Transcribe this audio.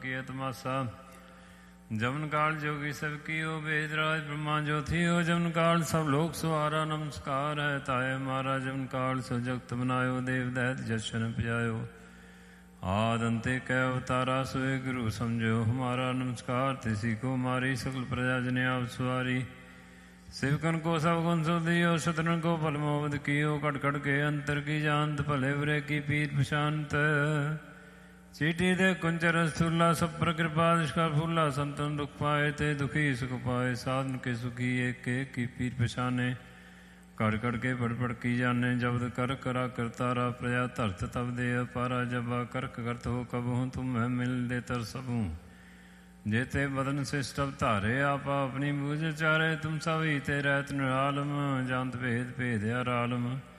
की तमासा। जमन काल जोगी सब कियो वेद राज ब्रह्मा जो थियो। जमन काल सब लोक सुहारा नमस्कार है ताए मारा। जमन काल सो जगत बनायो देव दैत जशन पजायो। आद अंते कै अवतारा सोए गुरु समझो हमारा। नमस्कार तिसी को मारी सकल प्रजा जने आप सुहारी। सेवकन को सब गुण सो दियो शत्रन को फल मोहब्बत कियो। कट कट के अंतर की जानत भले बुरे की पीर प्रशांत। चीटी दे कुंचर स्थूला सब पर कृपा दुष्कर फूला। संतन दुख पाए ते दुखी सुख पाए। साधन के सुखी एक की पीर पशाने। कड़ कड़ के पढ़ पढ़ की जाने। जब कर करा करतारा प्रजा धरत तब दे पारा। जब करक करत हो कब हूँ तुम है मिल दे तर सब हूँ। जेते बदन शिष्ट अवतारे आपा अपनी बूझ चारे। तुम सब ही ते रहत निरालम जानत भेद भेद आरालम।